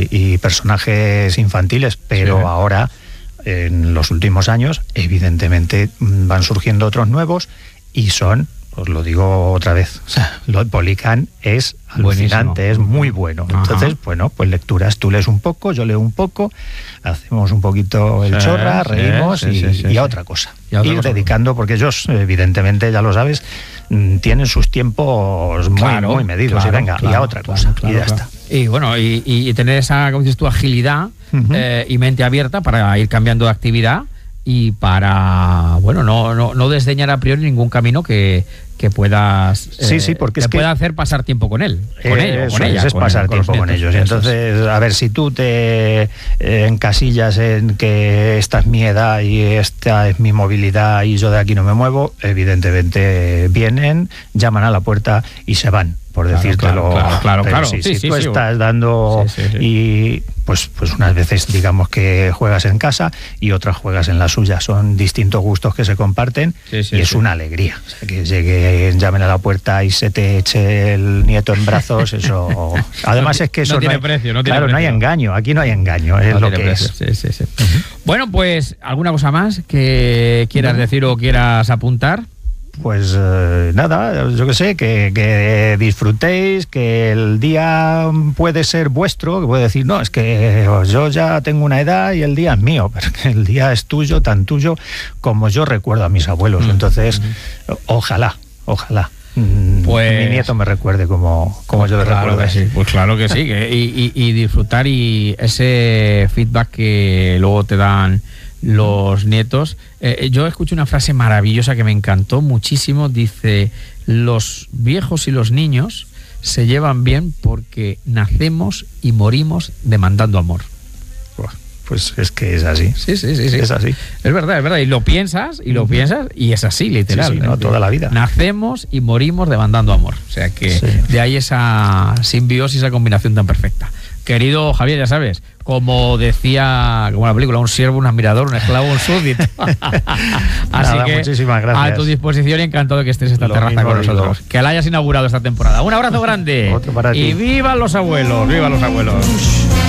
y personajes infantiles, pero ahora, en los últimos años, evidentemente van surgiendo otros nuevos y son, os lo digo otra vez, o sea, lo de Polycan es alucinante, buenísimo. Es muy bueno. Entonces, bueno, pues lecturas, tú lees un poco, yo leo un poco, hacemos un poquito el chorra, reímos y a otra cosa. Ir dedicando, porque ellos, evidentemente, ya lo sabes, tienen sus tiempos muy medidos, y venga, y a otra cosa, y ya está. Y bueno, y tener esa, como dices tú, agilidad y mente abierta para ir cambiando de actividad y para, bueno, no desdeñar a priori ningún camino que puedas porque te pueda hacer pasar tiempo con él, con ella, es pasar tiempo con ellos. Entonces, a ver, si tú te encasillas en que esta es mi edad y esta es mi movilidad y yo de aquí no me muevo, evidentemente vienen, llaman a la puerta y se van, por decírtelo. Claro. Si tú estás dando y pues unas veces digamos que juegas en casa y otras juegas en la suya, son distintos gustos que se comparten y es una alegría. O sea, que lleguen, llamen a la puerta y se te eche el nieto en brazos, eso además es que eso no tiene precio. No hay engaño, aquí no hay engaño, es lo que precio. Es. Bueno, pues ¿alguna cosa más que quieras decir o quieras apuntar? Pues nada, yo que sé, que disfrutéis, que el día puede ser vuestro, que puede decir, no, es que yo ya tengo una edad y el día es mío, pero que el día es tuyo, tan tuyo como yo recuerdo a mis abuelos. Entonces, ojalá. Pues, mi nieto me recuerde como yo le recuerdo. Pues claro que sí, y disfrutar y ese feedback que luego te dan los nietos. Yo escucho una frase maravillosa que me encantó muchísimo. Dice: los viejos y los niños se llevan bien porque nacemos y morimos demandando amor. Pues es que es así. Sí. Es así. Es verdad. Y lo piensas, y es así, literal. Sí, ¿no? Toda la vida. Nacemos y morimos demandando amor. O sea que de ahí esa simbiosis, esa combinación tan perfecta. Querido Javier, ya sabes, como decía, como la película, un siervo, un admirador, un esclavo, un súbdito. Así que muchísimas gracias. A tu disposición y encantado de que estés en esta terraza con nosotros. Digo. Que la hayas inaugurado esta temporada. Un abrazo grande. Otro para ti. Y vivan los abuelos, vivan los abuelos.